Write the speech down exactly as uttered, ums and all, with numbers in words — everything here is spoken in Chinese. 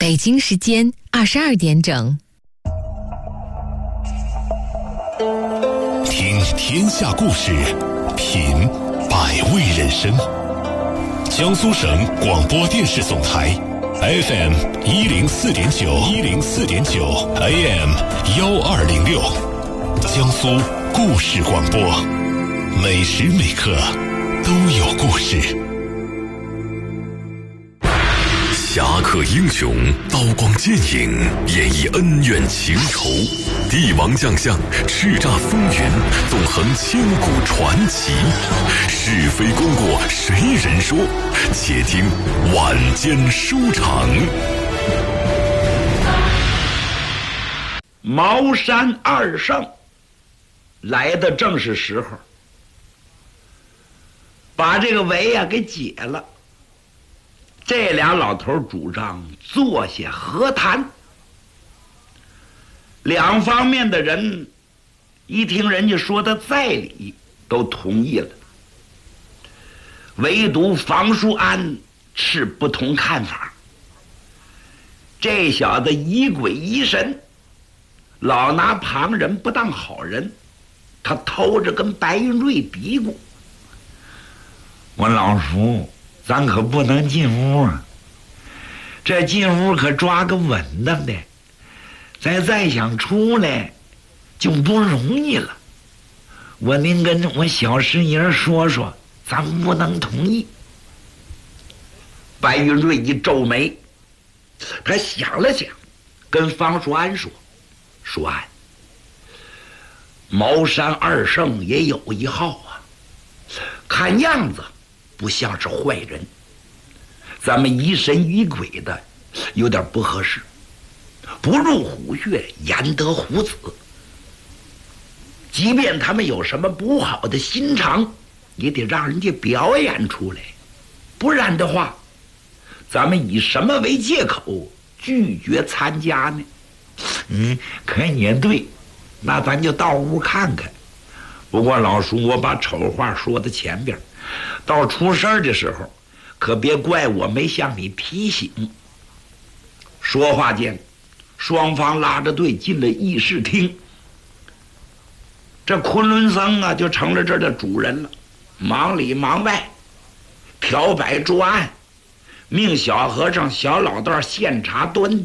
北京时间二十二点整。 听天下故事，品百味人生。江苏省广播电视总台 F M 一零四点九，一零四点九 A M 幺二零六，江苏故事广播，每时每刻都有故事。侠客英雄，刀光剑影，演绎恩怨情仇；帝王将相，叱咤风云，纵横千古传奇。是非功过谁人说？且听晚间书场。 茅山二圣来的正是时候，把这个围呀、啊、给解了。这俩老头主张坐下和谈，两方面的人一听人家说的在理，都同意了。唯独房叔安持不同看法。这小子疑鬼疑神，老拿旁人不当好人，他偷着跟白云瑞嘀咕：“我老叔，咱可不能进屋啊！这进屋可抓个稳当的，咱再想出来就不容易了。我您跟我小师爷说说，咱不能同意。”白云瑞一皱眉，他想了想，跟方叔安说：“叔安，茅山二圣也有一号啊，看样子不像是坏人，咱们疑神疑鬼的有点不合适，不入虎穴焉得虎子。即便他们有什么不好的心肠，也得让人家表演出来，不然的话，咱们以什么为借口拒绝参加呢？”“嗯，可你也对，那咱就到屋看看。不过老叔，我把丑话说到前边，到出事儿的时候，可别怪我没向你提醒。”说话间，双方拉着队进了议事厅。这昆仑僧啊，就成了这儿的主人了，忙里忙外，调摆桌案，命小和尚、小老道现查端点。